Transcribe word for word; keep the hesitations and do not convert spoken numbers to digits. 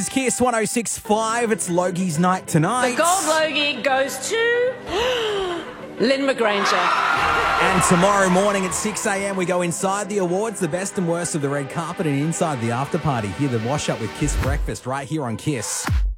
It's Kiss one oh six point five. It's Logie's night tonight. The gold Logie goes to Lynn McGranger. And tomorrow morning at six a m we go inside the awards, the best and worst of the red carpet, and inside the after party. Hear the wash up with Kiss Breakfast right here on Kiss.